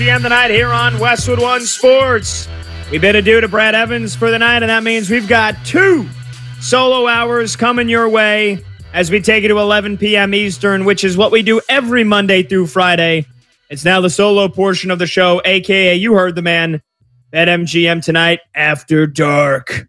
PM tonight here on Westwood One Sports. We bid adieu to Brad Evans for the night, and that means we've got 2 solo hours coming your way as we take you to 11 p.m. Eastern, which is what we do every Monday through Friday. It's now the solo portion of the show, a.k.a. you heard the man, BetMGM Tonight After Dark.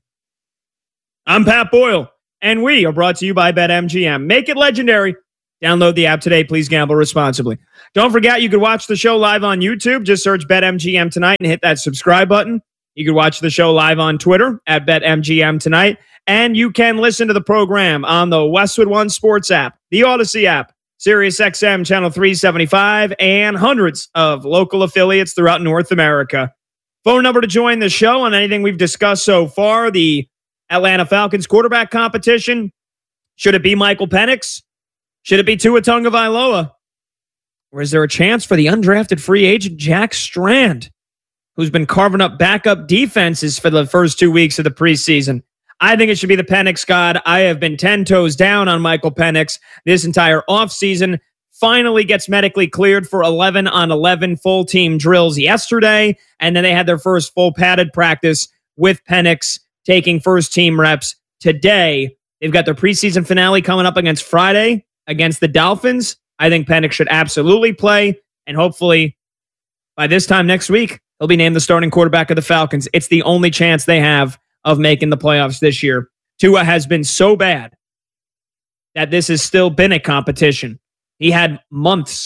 I'm Pat Boyle, and we are brought to you by BetMGM. Make it legendary. Download the app today. Please gamble responsibly. Don't forget, you can watch the show live on YouTube. Just search BetMGM Tonight and hit that subscribe button. You can watch the show live on Twitter at BetMGM Tonight. And you can listen to the program on the Westwood One Sports app, the Odyssey app, SiriusXM Channel 375, and hundreds of local affiliates throughout North America. Phone number to join the show on anything we've discussed so far. The Atlanta Falcons quarterback competition. Should it be Michael Penix? Should it be Tua Tagovailoa? Or is there a chance for the undrafted free agent Jack Strand, who's been carving up backup defenses for the first 2 weeks of the preseason? I think it should be the Penix God. I have been 10 toes down on Michael Penix this entire offseason. Finally gets medically cleared for 11 on 11 full team drills yesterday. And then they had their first full padded practice with Penix taking first team reps today. They've got their preseason finale coming up against Friday against the Dolphins. I think Penix should absolutely play. And hopefully by this time next week, he'll be named the starting quarterback of the Falcons. It's the only chance they have of making the playoffs this year. Tua has been so bad that this has still been a competition. He had months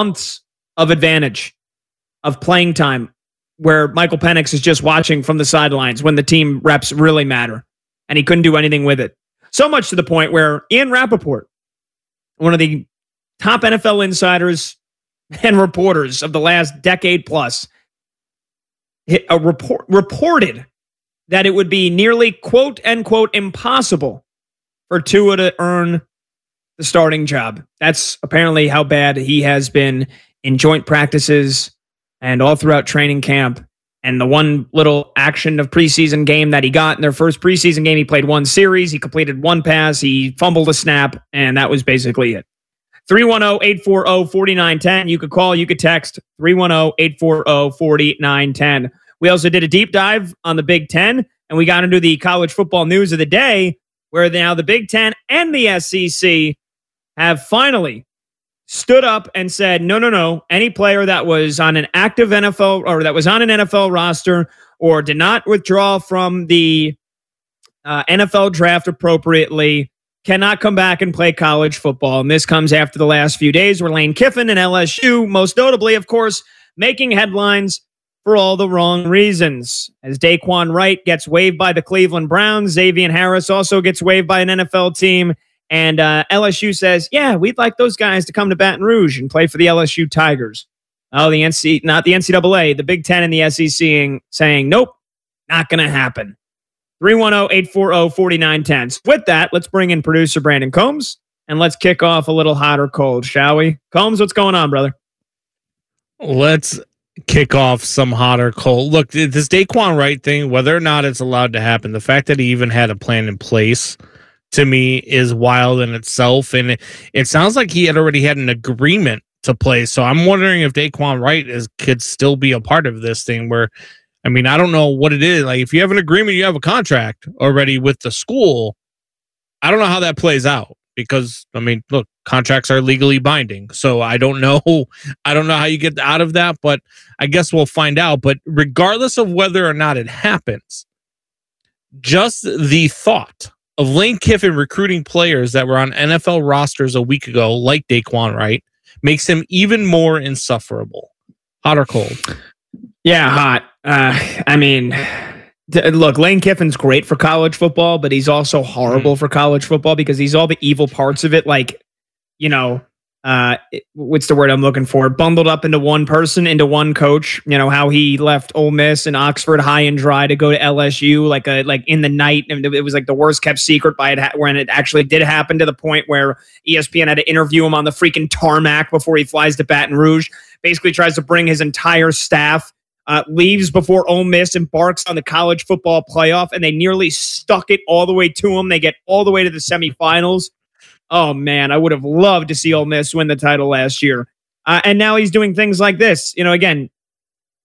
of advantage of playing time where Michael Penix is just watching from the sidelines when the team reps really matter. And he couldn't do anything with it. So much to the point where Ian Rappaport, one of the top NFL insiders and reporters of the last decade plus, reported that it would be nearly quote unquote impossible for Tua to earn the starting job. That's apparently how bad he has been in joint practices and all throughout training camp. And the one little action of preseason game that he got in their first preseason game, he played one series, he completed one pass, he fumbled a snap, and that was basically it. 310-840-4910. You could call, you could text 310-840-4910. We also did a deep dive on the Big Ten, and we got into the college football news of the day, where now the Big Ten and the SEC have finally stood up and said, no. Any player that was on an active NFL or that was on an NFL roster or did not withdraw from the NFL draft appropriately cannot come back and play college football. And this comes after the last few days where Lane Kiffin and LSU, most notably, of course, making headlines for all the wrong reasons. As Daquan Wright gets waived by the Cleveland Browns, Xavier Harris also gets waived by an NFL team. And LSU says, yeah, we'd like those guys to come to Baton Rouge and play for the LSU Tigers. Oh, not the NCAA, the Big Ten and the SEC saying, nope, not going to happen. 310-840-4910. With that, let's bring in producer Brandon Combs, and let's kick off a little hot or cold, shall we? Combs, what's going on, brother? Let's kick off some hot or cold. Look, this Daquan Wright thing, whether or not it's allowed to happen, the fact that he even had a plan in place, to me, is wild in itself. And it sounds like he had already had an agreement to play. So I'm wondering if Daquan Wright could still be a part of this thing where, I mean, I don't know what it is. Like, if you have an agreement, you have a contract already with the school. I don't know how that plays out because, I mean, look, contracts are legally binding. So I don't know how you get out of that, but I guess we'll find out. But regardless of whether or not it happens, just the thought of Lane Kiffin recruiting players that were on NFL rosters a week ago, like Daquan Wright, makes him even more insufferable. Hot or cold? Yeah, hot. I mean, look, Lane Kiffin's great for college football, but he's also horrible for college football because he's all the evil parts of it. Like, you know, what's the word I'm looking for? Bundled up into one person, into one coach. You know, how he left Ole Miss and Oxford high and dry to go to LSU, like in the night. And it was like the worst kept secret when it actually did happen, to the point where ESPN had to interview him on the freaking tarmac before he flies to Baton Rouge. Basically tries to bring his entire staff, leaves before Ole Miss embarks on the college football playoff, and they nearly stuck it all the way to him. They get all the way to the semifinals. Oh, man, I would have loved to see Ole Miss win the title last year. And now he's doing things like this. You know, again,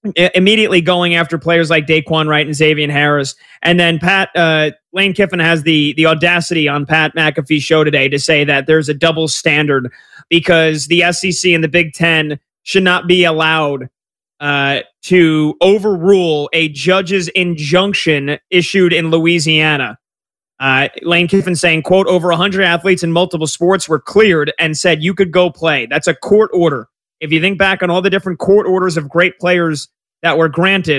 immediately going after players like Daquan Wright and Xavier Harris. And then Lane Kiffin has the audacity on Pat McAfee's show today to say that there's a double standard because the SEC and the Big Ten should not be allowed to overrule a judge's injunction issued in Louisiana. Lane Kiffin saying, quote, over 100 athletes in multiple sports were cleared and said you could go play. That's a court order. If you think back on all the different court orders of great players that were granted,